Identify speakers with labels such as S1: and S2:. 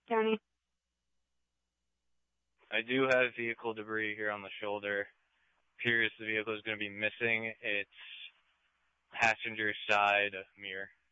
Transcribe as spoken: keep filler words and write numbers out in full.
S1: County.
S2: I do have vehicle debris here on the shoulder. Appears the vehicle is going to be missing its passenger side mirror.